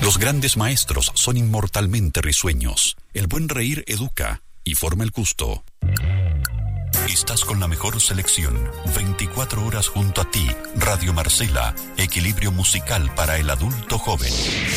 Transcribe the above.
Los grandes maestros son inmortalmente risueños. El buen reír educa y forma el gusto. Estás con la mejor selección. 24 horas junto a ti. Radio Marcela. Equilibrio musical para el adulto joven.